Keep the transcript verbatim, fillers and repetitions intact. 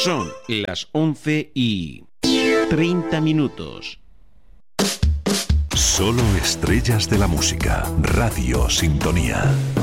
Son las once y treinta minutos. Solo estrellas de la música. Radio Sintonía.